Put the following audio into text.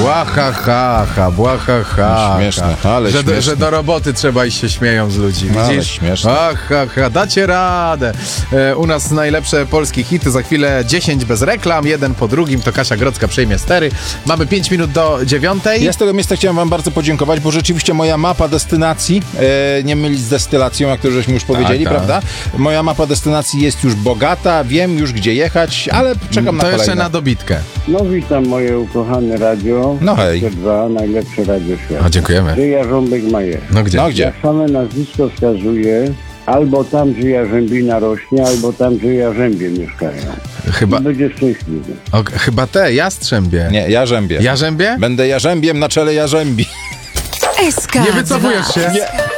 Błahahaha, błahaha. Śmieszne, ale śmieszne. Że do roboty trzeba iść się śmieją z ludzi, Ale widzisz? śmieszne. Ahaha, dacie radę. U nas najlepsze polskie hity, za chwilę 10 bez reklam, jeden po drugim, to Kasia Grodzka przejmie stery. Mamy 5 minut do 9:00. Ja z tego miejsca chciałem wam bardzo podziękować, bo rzeczywiście moja mapa destynacji, nie mylić z destylacją, jak to żeśmy już powiedzieli, Tak. prawda? Moja mapa destynacji jest już bogata, wiem już gdzie jechać, ale czekam na To jeszcze kolejne. na dobitkę. No witam moje ukochane radio. No hej. 2, najlepsze radio świata. O, dziękujemy. Gdzie Jarząbek ma je? No gdzie? No gdzie? Jak same nazwisko wskazuje, albo tam, gdzie jarzębina rośnie, albo tam, gdzie jarzębie mieszkają. Chyba, I będzie szczęśliwy. chyba te, Jastrzębie. Nie, Jarzębie. Jarzębie? Będę jarzębiem na czele jarzębi. SK2. Nie wycofujesz się? Nie.